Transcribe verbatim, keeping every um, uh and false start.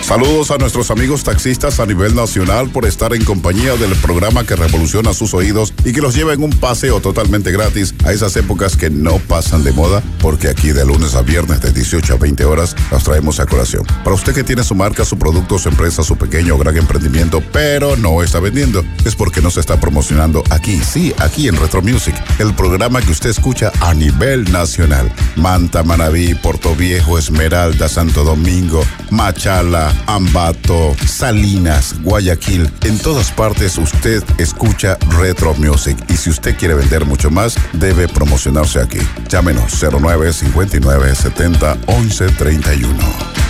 Saludos a nuestros amigos taxistas a nivel nacional por estar en compañía del programa que revoluciona sus oídos y que los lleva en un paseo totalmente gratis a esas épocas que no pasan de moda, porque aquí de lunes a viernes de dieciocho a veinte horas las traemos a colación. Para usted que tiene su marca, su producto, su empresa, su pequeño o gran emprendimiento, pero no está vendiendo, es porque no se está promocionando aquí, sí, aquí en Retro Music, el programa que usted escucha a nivel nacional. Manta, Manabí, Portoviejo, Esmeralda, Santo Domingo, Machala, Ambato, Salinas, Guayaquil. En todas partes usted escucha Retro Music, y si usted quiere vender mucho más, debe promocionarse aquí. Llámenos cero nueve cincuenta y nueve setenta once treinta y uno.